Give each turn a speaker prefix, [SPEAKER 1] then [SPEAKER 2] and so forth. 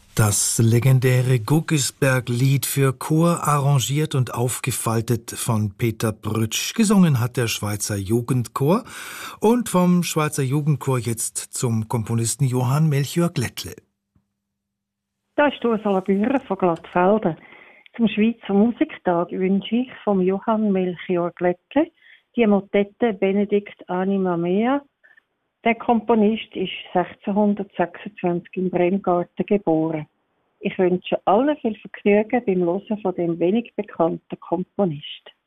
[SPEAKER 1] Das legendäre Guggisberg-Lied für Chor, arrangiert und aufgefaltet von Peter Brütsch. Gesungen hat der Schweizer Jugendchor. Und vom Schweizer Jugendchor jetzt zum Komponisten Johann Melchior Glättle.
[SPEAKER 2] Da ist Ursula Bührer von Glattfelden. Zum Schweizer Musiktag wünsche ich vom Johann Melchior Glättle die Motette Benedikt Anima Mea. Der Komponist ist 1626 in Bremgarten geboren. Ich wünsche allen viel Vergnügen beim Hören von dem wenig bekannten Komponist.